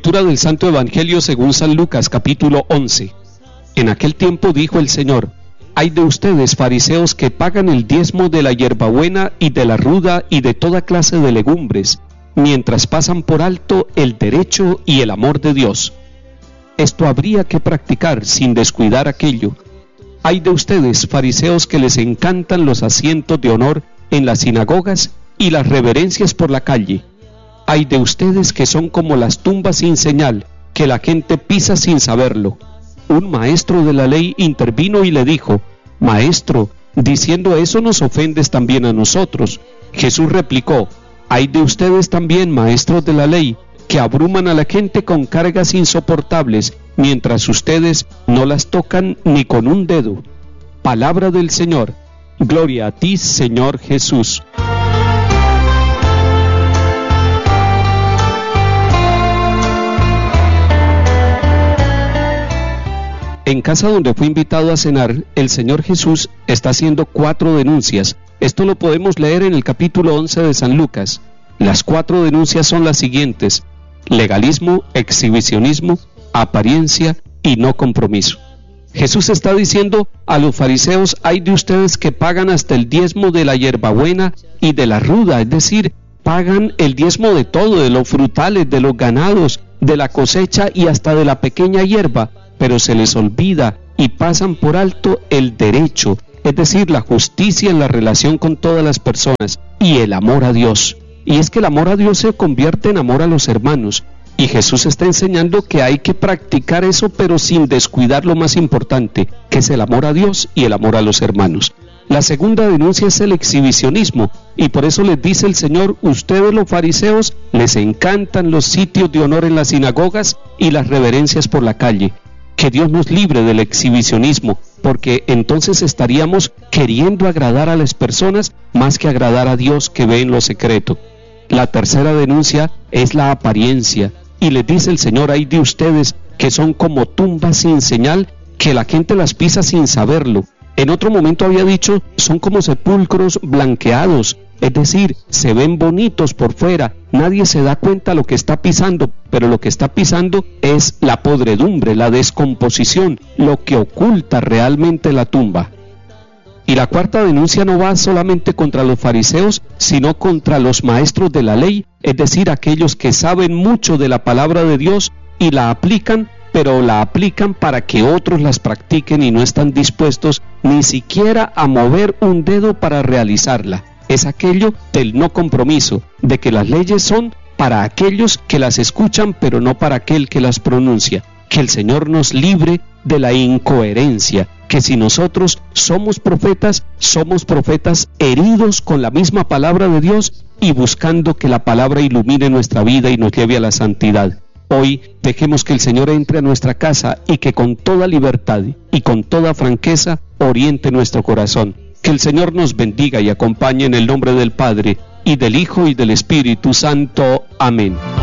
Lectura del Santo Evangelio según San Lucas, capítulo 11. En aquel tiempo dijo el Señor: Ay de ustedes, fariseos, que pagan el diezmo de la hierbabuena y de la ruda y de toda clase de legumbres, mientras pasan por alto el derecho y el amor de Dios. Esto habría que practicar sin descuidar aquello. Ay de ustedes, fariseos, que les encantan los asientos de honor en las sinagogas y las reverencias por la calle. Ay de ustedes que son como las tumbas sin señal, que la gente pisa sin saberlo. Un maestro de la ley intervino y le dijo: Maestro, diciendo eso nos ofendes también a nosotros. Jesús replicó: Ay de ustedes también, maestros de la ley, que abruman a la gente con cargas insoportables, mientras ustedes no las tocan ni con un dedo. Palabra del Señor. Gloria a ti, Señor Jesús. En casa donde fue invitado a cenar, el Señor Jesús está haciendo 4 denuncias. Esto lo podemos leer en el capítulo 11 de San Lucas. Las 4 denuncias son las siguientes: legalismo, exhibicionismo, apariencia y no compromiso. Jesús está diciendo a los fariseos: ay de ustedes que pagan hasta el diezmo de la hierbabuena y de la ruda, es decir, pagan el diezmo de todo, de los frutales, de los ganados, de la cosecha y hasta de la pequeña hierba, pero se les olvida y pasan por alto el derecho, es decir, la justicia en la relación con todas las personas, y el amor a Dios. Y es que el amor a Dios se convierte en amor a los hermanos, y Jesús está enseñando que hay que practicar eso, pero sin descuidar lo más importante, que es el amor a Dios y el amor a los hermanos. La segunda denuncia es el exhibicionismo, y por eso les dice el Señor: ustedes los fariseos les encantan los sitios de honor en las sinagogas y las reverencias por la calle. Que Dios nos libre del exhibicionismo, porque entonces estaríamos queriendo agradar a las personas más que agradar a Dios que ve en lo secreto. La tercera denuncia es la apariencia, y les dice el Señor: ay de ustedes que son como tumbas sin señal, que la gente las pisa sin saberlo. En otro momento había dicho: son como sepulcros blanqueados, es decir, se ven bonitos por fuera, nadie se da cuenta lo que está pisando, pero lo que está pisando es la podredumbre, la descomposición, lo que oculta realmente la tumba. Y la cuarta denuncia no va solamente contra los fariseos, sino contra los maestros de la ley, es decir, aquellos que saben mucho de la palabra de Dios y la aplican, pero la aplican para que otros las practiquen y no están dispuestos ni siquiera a mover un dedo para realizarla. Es aquello del no compromiso, de que las leyes son para aquellos que las escuchan, pero no para aquel que las pronuncia. Que el Señor nos libre de la incoherencia, que si nosotros somos profetas heridos con la misma palabra de Dios y buscando que la palabra ilumine nuestra vida y nos lleve a la santidad. Hoy dejemos que el Señor entre a nuestra casa y que con toda libertad y con toda franqueza oriente nuestro corazón. Que el Señor nos bendiga y acompañe en el nombre del Padre, y del Hijo, y del Espíritu Santo. Amén.